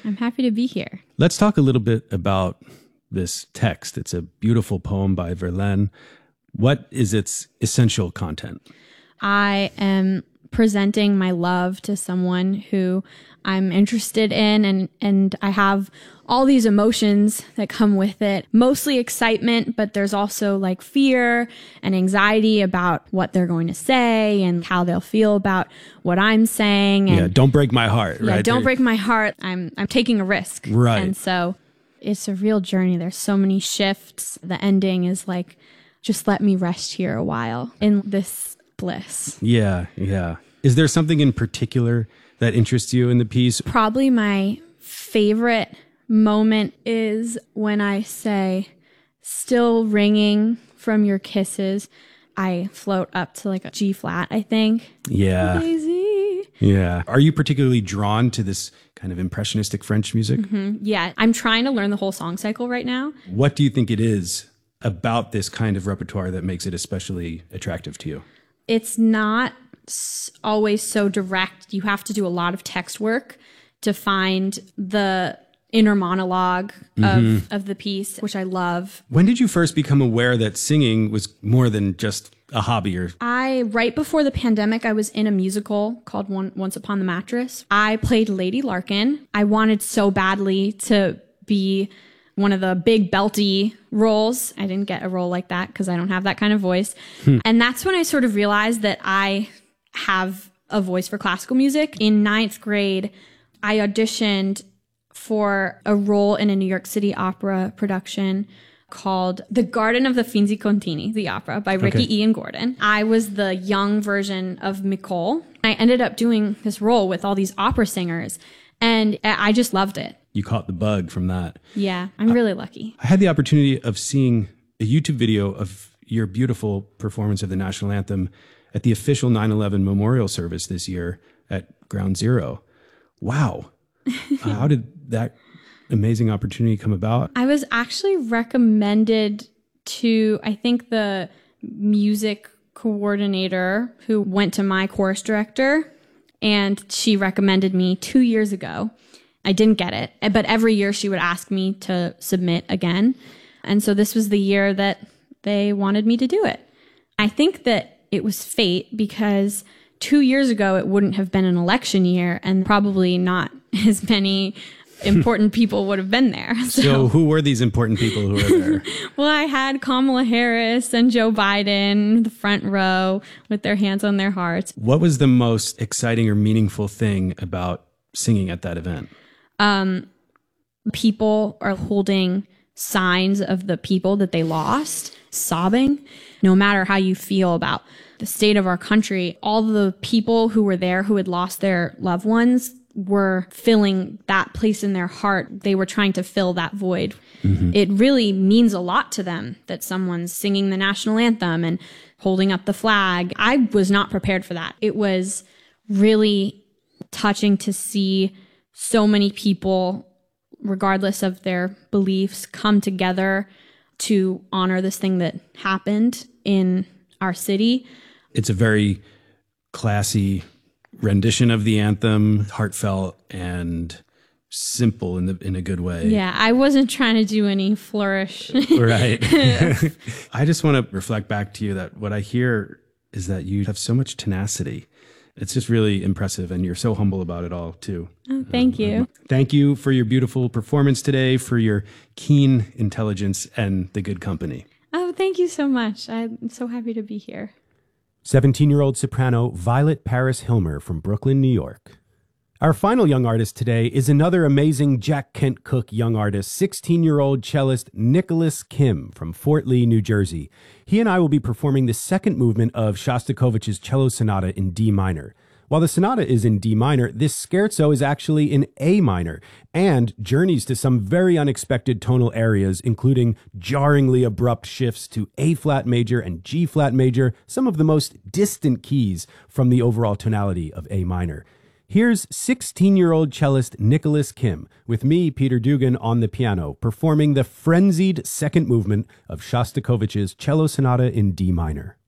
I'm happy to be here. Let's talk a little bit about this text. It's a beautiful poem by Verlaine. What is its essential content? I am presenting my love to someone who I'm interested in, and I have all these emotions that come with it. Mostly excitement, but there's also like fear and anxiety about what they're going to say and how they'll feel about what I'm saying. And don't break my heart, right? Don't break my heart. I'm taking a risk. Right. And so it's a real journey. There's so many shifts. The ending is like, just let me rest here a while in this bliss. Yeah. Is there something in particular that interests you in the piece? Probably my favorite moment is when I say, still ringing from your kisses. I float up to like a G flat, I think. Yeah. Lazy. Yeah. Are you particularly drawn to this kind of impressionistic French music? Mm-hmm. Yeah. I'm trying to learn the whole song cycle right now. What do you think it is about this kind of repertoire that makes it especially attractive to you? It's not always so direct. You have to do a lot of text work to find the inner monologue of the piece, which I love. When did you first become aware that singing was more than just a hobby? Right before the pandemic, I was in a musical called Once Upon the Mattress. I played Lady Larkin. I wanted so badly to be one of the big belty roles. I didn't get a role like that because I don't have that kind of voice. And that's when I sort of realized that I have a voice for classical music. In 9th grade, I auditioned for a role in a New York City opera production called The Garden of the Finzi Contini, the opera by Ricky Ian Gordon. I was the young version of Micole. I ended up doing this role with all these opera singers, and I just loved it. You caught the bug from that. Yeah, I'm really lucky. I had the opportunity of seeing a YouTube video of your beautiful performance of the national anthem at the official 9/11 memorial service this year at Ground Zero. Wow. How did that amazing opportunity come about? I was actually recommended to, I think, the music coordinator who went to my chorus director, and she recommended me 2 years ago. I didn't get it, but every year she would ask me to submit again. And so this was the year that they wanted me to do it. I think that it was fate because 2 years ago it wouldn't have been an election year and probably not as many important people would have been there. So who were these important people who were there? Well, I had Kamala Harris and Joe Biden, the front row with their hands on their hearts. What was the most exciting or meaningful thing about singing at that event? People are holding signs of the people that they lost, sobbing. No matter how you feel about the state of our country, all the people who were there who had lost their loved ones were filling that place in their heart. They were trying to fill that void. Mm-hmm. It really means a lot to them that someone's singing the national anthem and holding up the flag. I was not prepared for that. It was really touching to see so many people, regardless of their beliefs, come together to honor this thing that happened in our city. It's a very classy rendition of the anthem, heartfelt and simple in a good way. Yeah, I wasn't trying to do any flourish. Right. I just want to reflect back to you that what I hear is that you have so much tenacity. It's just really impressive, and you're so humble about it all, too. Oh, thank you. Thank you for your beautiful performance today, for your keen intelligence and the good company. Oh, thank you so much. I'm so happy to be here. 17-year-old soprano Violet Paris Hilmer from Brooklyn, New York. Our final young artist today is another amazing Jack Kent Cooke young artist, 16-year-old cellist Nicholas Kim from Fort Lee, New Jersey. He and I will be performing the second movement of Shostakovich's Cello Sonata in D minor. While the sonata is in D minor, this scherzo is actually in A minor and journeys to some very unexpected tonal areas, including jarringly abrupt shifts to A-flat major and G-flat major, some of the most distant keys from the overall tonality of A minor. Here's 16-year-old cellist Nicholas Kim with me, Peter Dugan, on the piano, performing the frenzied second movement of Shostakovich's Cello Sonata in D minor.